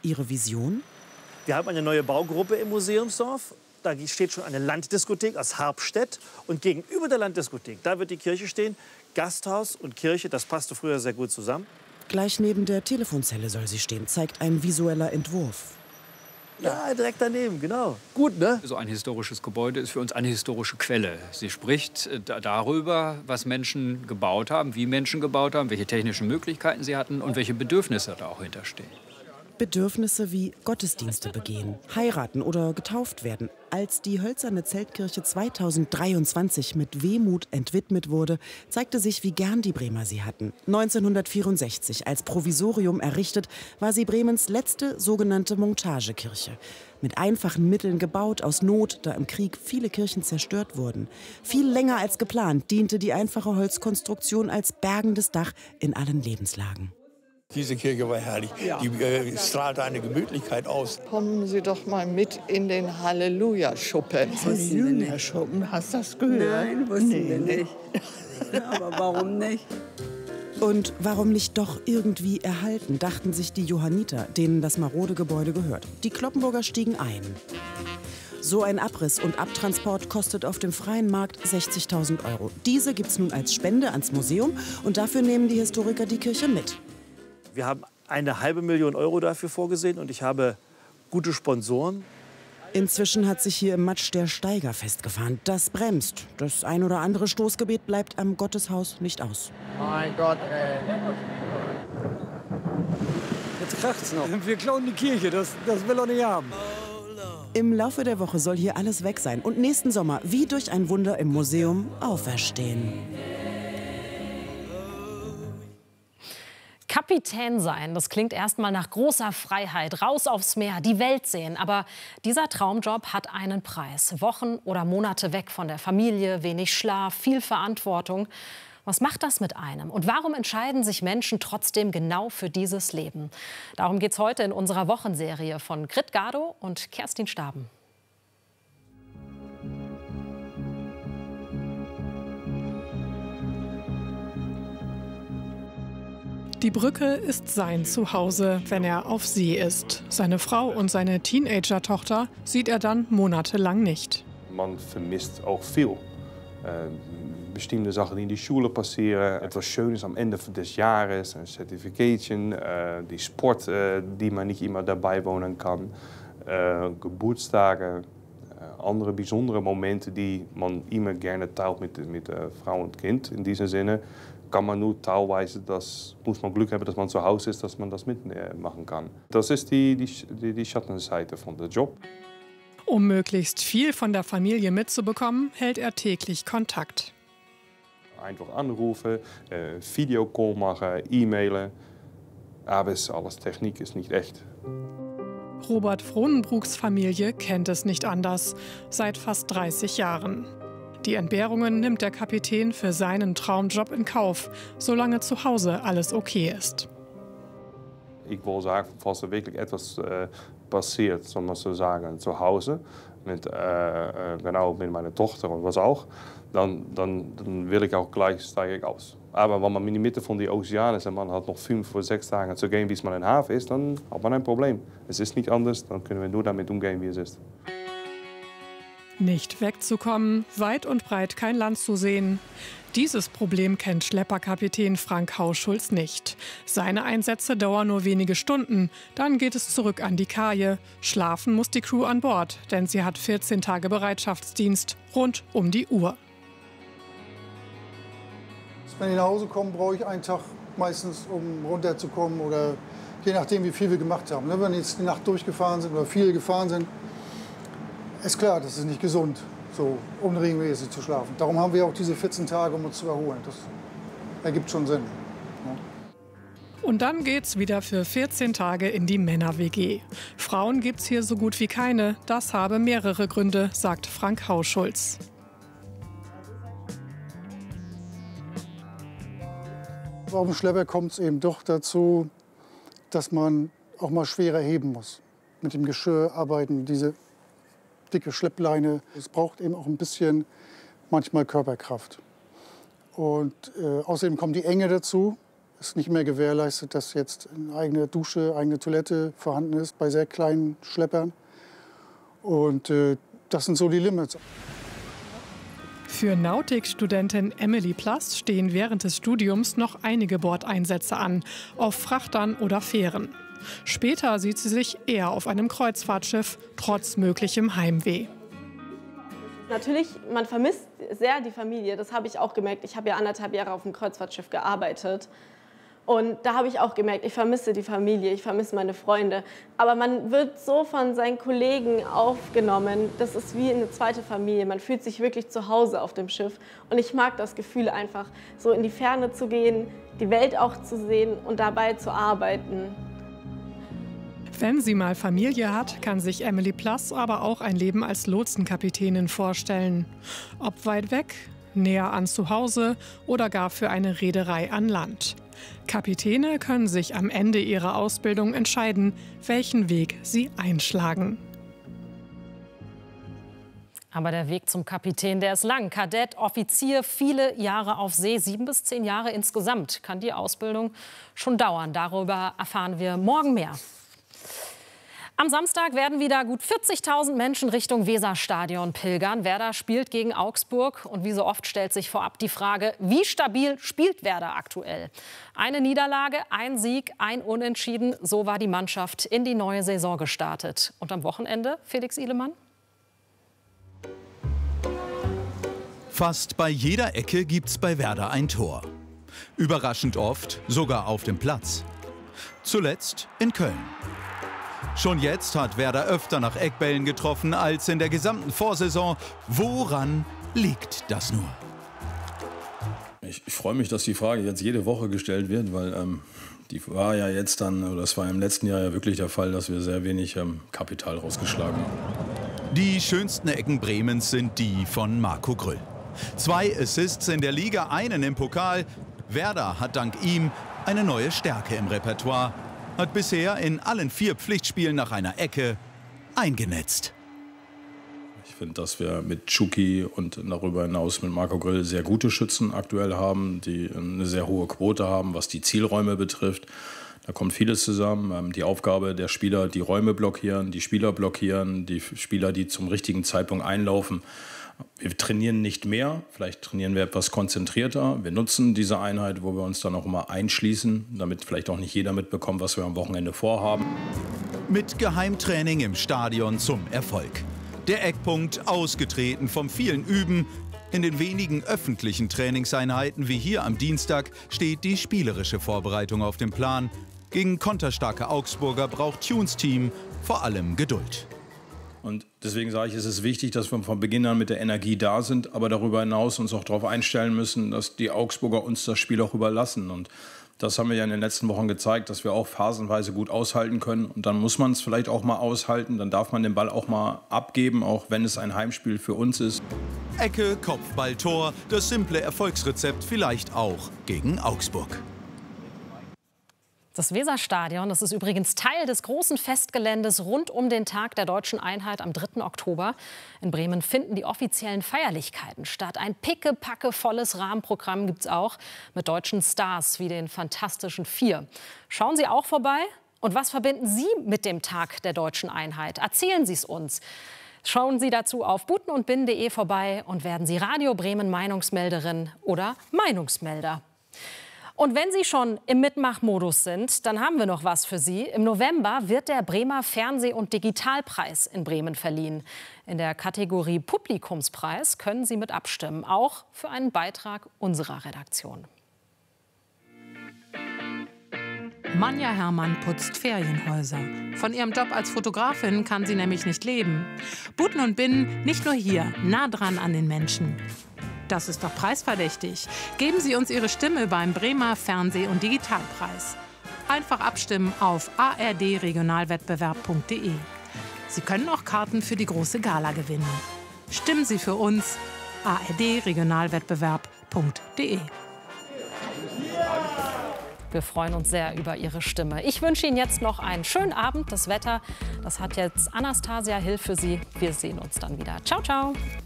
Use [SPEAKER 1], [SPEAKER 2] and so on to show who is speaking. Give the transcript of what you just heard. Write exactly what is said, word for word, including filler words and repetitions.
[SPEAKER 1] Ihre Vision?
[SPEAKER 2] Wir haben eine neue Baugruppe im Museumsdorf. Da steht schon eine Landdiskothek aus Harpstedt. Und gegenüber der Landdiskothek, da wird die Kirche stehen. Gasthaus und Kirche, das passte früher sehr gut zusammen.
[SPEAKER 1] Gleich neben der Telefonzelle soll sie stehen, zeigt ein visueller Entwurf.
[SPEAKER 2] Ja, direkt daneben, genau. Gut, ne?
[SPEAKER 3] So ein historisches Gebäude ist für uns eine historische Quelle. Sie spricht darüber, was Menschen gebaut haben, wie Menschen gebaut haben, welche technischen Möglichkeiten sie hatten und welche Bedürfnisse da auch hinterstehen.
[SPEAKER 1] Bedürfnisse wie Gottesdienste begehen, heiraten oder getauft werden. Als die hölzerne Zeltkirche zweitausenddreiundzwanzig mit Wehmut entwidmet wurde, zeigte sich, wie gern die Bremer sie hatten. neunzehnhundertvierundsechzig als Provisorium errichtet, war sie Bremens letzte sogenannte Montagekirche. Mit einfachen Mitteln gebaut, aus Not, da im Krieg viele Kirchen zerstört wurden. Viel länger als geplant diente die einfache Holzkonstruktion als bergendes Dach in allen Lebenslagen.
[SPEAKER 4] Diese Kirche war herrlich. Ja. Die äh, strahlte eine Gemütlichkeit aus.
[SPEAKER 5] Kommen Sie doch mal mit in den Halleluja-Schuppen.
[SPEAKER 6] Halleluja-Schuppen, hast du das gehört?
[SPEAKER 7] Nein, wussten nee. wir nicht. Aber warum nicht?
[SPEAKER 1] Und warum nicht doch irgendwie erhalten, dachten sich die Johanniter, denen das marode Gebäude gehört. Die Cloppenburger stiegen ein. So ein Abriss und Abtransport kostet auf dem freien Markt sechzigtausend Euro. Diese gibt's nun als Spende ans Museum und dafür nehmen die Historiker die Kirche mit.
[SPEAKER 2] Wir haben eine halbe Million Euro dafür vorgesehen und ich habe gute Sponsoren.
[SPEAKER 1] Inzwischen hat sich hier im Matsch der Steiger festgefahren. Das bremst. Das ein oder andere Stoßgebet bleibt am Gotteshaus nicht aus.
[SPEAKER 6] Mein Gott, ey.
[SPEAKER 8] Jetzt kracht's noch. Wir klauen die Kirche, das, das will er nicht haben.
[SPEAKER 1] Im Laufe der Woche soll hier alles weg sein und nächsten Sommer, wie durch ein Wunder im Museum, auferstehen.
[SPEAKER 9] Kapitän sein, das klingt erstmal nach großer Freiheit, raus aufs Meer, die Welt sehen. Aber dieser Traumjob hat einen Preis. Wochen oder Monate weg von der Familie, wenig Schlaf, viel Verantwortung. Was macht das mit einem? Und warum entscheiden sich Menschen trotzdem genau für dieses Leben? Darum geht es heute in unserer Wochenserie von Grit Gado und Kerstin Staben.
[SPEAKER 10] Die Brücke ist sein Zuhause, wenn er auf See ist. Seine Frau und seine Teenager-Tochter sieht er dann monatelang nicht.
[SPEAKER 11] Man vermisst auch viel. Äh, bestimmte Sachen, die in die Schule passieren. Etwas Schönes am Ende des Jahres, ein Certification, äh, die Sport, äh, die man nicht immer dabei wohnen kann. Äh, Geburtstage, äh, andere besondere Momente, die man immer gerne teilt mit, mit äh, Frau und Kind. In diesem Sinne kann man nur teilweise, das muss man Glück haben, dass man zu Hause ist, dass man das mitmachen kann. Das ist die, die, die Schattenseite von der Job.
[SPEAKER 10] Um möglichst viel von der Familie mitzubekommen, hält er täglich Kontakt.
[SPEAKER 11] Einfach anrufen, äh, Videocall machen, E-Mailen. Aber es, alles Technik ist nicht echt.
[SPEAKER 10] Robert Frohnenbruchs Familie kennt es nicht anders, seit fast dreißig Jahren. Die Entbehrungen nimmt der Kapitän für seinen Traumjob in Kauf, solange zu Hause alles okay ist.
[SPEAKER 11] Ich will sagen, falls er wirklich etwas äh, passiert, soll man so sagen, zu Hause, mit, äh, genau mit meiner Tochter und was auch, dann, dann, dann will ich auch gleich steige ich aus. Aber wenn man in die Mitte von den Ozean ist und man hat noch fünf oder sechs Tage zu gehen, bis man in Hafen ist, dann hat man ein Problem. Es ist nicht anders, dann können wir nur damit umgehen, wie es ist.
[SPEAKER 10] Nicht wegzukommen, weit und breit kein Land zu sehen. Dieses Problem kennt Schlepperkapitän Frank Hauschulz nicht. Seine Einsätze dauern nur wenige Stunden, dann geht es zurück an die Kaje. Schlafen muss die Crew an Bord, denn sie hat vierzehn Tage Bereitschaftsdienst, rund um die Uhr.
[SPEAKER 12] Wenn ich nach Hause komme, brauche ich einen Tag meistens, um runterzukommen oder je nachdem, wie viel wir gemacht haben. Wenn wir jetzt die Nacht durchgefahren sind oder viel gefahren sind, ist klar, das ist nicht gesund, so unregelmäßig zu schlafen. Darum haben wir auch diese vierzehn Tage, um uns zu erholen. Das ergibt schon Sinn. Ja.
[SPEAKER 10] Und dann geht's wieder für vierzehn Tage in die Männer-W G. Frauen gibt's hier so gut wie keine. Das habe mehrere Gründe, sagt Frank Hauschulz.
[SPEAKER 12] Auf dem Schlepper kommt es eben doch dazu, dass man auch mal schwerer heben muss. Mit dem Geschirr arbeiten, diese dicke Schleppleine. Es braucht eben auch ein bisschen manchmal Körperkraft. Und äh, außerdem kommt die Enge dazu. Es ist nicht mehr gewährleistet, dass jetzt eine eigene Dusche, eigene Toilette vorhanden ist bei sehr kleinen Schleppern. Und äh, das sind so die Limits.
[SPEAKER 10] Für Nautikstudentin Emily Plass stehen während des Studiums noch einige Bordeinsätze an, auf Frachtern oder Fähren. Später sieht sie sich eher auf einem Kreuzfahrtschiff, trotz möglichem Heimweh.
[SPEAKER 13] Natürlich, man vermisst sehr die Familie, das habe ich auch gemerkt. Ich habe ja anderthalb Jahre auf dem Kreuzfahrtschiff gearbeitet. Und da habe ich auch gemerkt, ich vermisse die Familie, ich vermisse meine Freunde. Aber man wird so von seinen Kollegen aufgenommen, das ist wie eine zweite Familie. Man fühlt sich wirklich zu Hause auf dem Schiff. Und ich mag das Gefühl einfach, so in die Ferne zu gehen, die Welt auch zu sehen und dabei zu arbeiten.
[SPEAKER 10] Wenn sie mal Familie hat, kann sich Emily Plass aber auch ein Leben als Lotsenkapitänin vorstellen. Ob weit weg, näher an zu Hause oder gar für eine Reederei an Land. Kapitäne können sich am Ende ihrer Ausbildung entscheiden, welchen Weg sie einschlagen.
[SPEAKER 9] Aber der Weg zum Kapitän, der ist lang. Kadett, Offizier, viele Jahre auf See, sieben bis zehn Jahre insgesamt kann die Ausbildung schon dauern. Darüber erfahren wir morgen mehr. Am Samstag werden wieder gut vierzigtausend Menschen Richtung Weserstadion pilgern. Werder spielt gegen Augsburg. Und wie so oft stellt sich vorab die Frage, wie stabil spielt Werder aktuell? Eine Niederlage, ein Sieg, ein Unentschieden. So war die Mannschaft in die neue Saison gestartet. Und am Wochenende, Felix Ihlemann?
[SPEAKER 14] Fast bei jeder Ecke gibt's bei Werder ein Tor. Überraschend oft sogar auf dem Platz. Zuletzt in Köln. Schon jetzt hat Werder öfter nach Eckbällen getroffen als in der gesamten Vorsaison. Woran liegt das nur?
[SPEAKER 15] Ich, ich freue mich, dass die Frage jetzt jede Woche gestellt wird, weil ähm, die war ja jetzt dann, oder das war im letzten Jahr ja wirklich der Fall, dass wir sehr wenig ähm, Kapital rausgeschlagen haben.
[SPEAKER 14] Die schönsten Ecken Bremens sind die von Marco Grüll. Zwei Assists in der Liga, einen im Pokal. Werder hat dank ihm eine neue Stärke im Repertoire. Hat bisher in allen vier Pflichtspielen nach einer Ecke eingenetzt.
[SPEAKER 15] Ich finde, dass wir mit Tschuki und darüber hinaus mit Marco Grüll sehr gute Schützen aktuell haben, die eine sehr hohe Quote haben, was die Zielräume betrifft. Da kommt vieles zusammen. Die Aufgabe der Spieler, die Räume blockieren, die Spieler blockieren, die Spieler, die zum richtigen Zeitpunkt einlaufen. Wir trainieren nicht mehr, vielleicht trainieren wir etwas konzentrierter. Wir nutzen diese Einheit, wo wir uns dann auch immer einschließen, damit vielleicht auch nicht jeder mitbekommt, was wir am Wochenende vorhaben.
[SPEAKER 14] Mit Geheimtraining im Stadion zum Erfolg. Der Eckpunkt ausgetreten vom vielen Üben. In den wenigen öffentlichen Trainingseinheiten wie hier am Dienstag steht die spielerische Vorbereitung auf dem Plan. Gegen konterstarke Augsburger braucht Tunes Team vor allem Geduld.
[SPEAKER 15] Und deswegen sage ich, es ist wichtig, dass wir von Beginn an mit der Energie da sind, aber darüber hinaus uns auch darauf einstellen müssen, dass die Augsburger uns das Spiel auch überlassen. Und das haben wir ja in den letzten Wochen gezeigt, dass wir auch phasenweise gut aushalten können. Und dann muss man es vielleicht auch mal aushalten, dann darf man den Ball auch mal abgeben, auch wenn es ein Heimspiel für uns ist.
[SPEAKER 14] Ecke, Kopfball, Tor, das simple Erfolgsrezept vielleicht auch gegen Augsburg.
[SPEAKER 9] Das Weserstadion, das ist übrigens Teil des großen Festgeländes rund um den Tag der Deutschen Einheit am dritten Oktober. In Bremen finden die offiziellen Feierlichkeiten statt. Ein pickepackevolles Rahmenprogramm gibt es auch mit deutschen Stars wie den Fantastischen Vier. Schauen Sie auch vorbei. Und was verbinden Sie mit dem Tag der Deutschen Einheit? Erzählen Sie es uns. Schauen Sie dazu auf buten und bin punkt de vorbei und werden Sie Radio Bremen Meinungsmelderin oder Meinungsmelder. Und wenn Sie schon im Mitmachmodus sind, dann haben wir noch was für Sie. Im November wird der Bremer Fernseh- und Digitalpreis in Bremen verliehen. In der Kategorie Publikumspreis können Sie mit abstimmen, auch für einen Beitrag unserer Redaktion.
[SPEAKER 16] Manja Herrmann putzt Ferienhäuser. Von ihrem Job als Fotografin kann sie nämlich nicht leben. Buten und Bin nicht nur hier, nah dran an den Menschen. Das ist doch preisverdächtig. Geben Sie uns Ihre Stimme beim Bremer Fernseh- und Digitalpreis. Einfach abstimmen auf a r d regionalwettbewerb punkt de. Sie können auch Karten für die große Gala gewinnen. Stimmen Sie für uns, a r d regionalwettbewerb punkt de.
[SPEAKER 9] Wir freuen uns sehr über Ihre Stimme. Ich wünsche Ihnen jetzt noch einen schönen Abend. Das Wetter, das hat jetzt Anastasia Hill für Sie. Wir sehen uns dann wieder. Ciao, ciao.